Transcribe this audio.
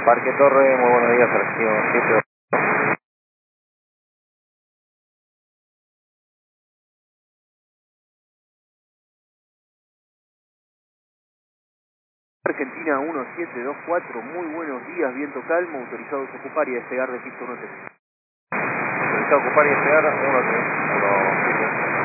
Parque Torre, muy buenos días, Argentino 7. Argentina 1724, muy buenos días, viento calmo, autorizados a ocupar y a despegar de pista 1-3. Autorizado a ocupar y despegar, 1-3.